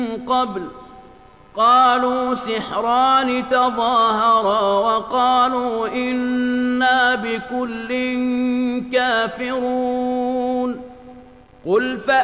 قبل قالوا سحران تظاهرا وقالوا إنا بكل كافرون قل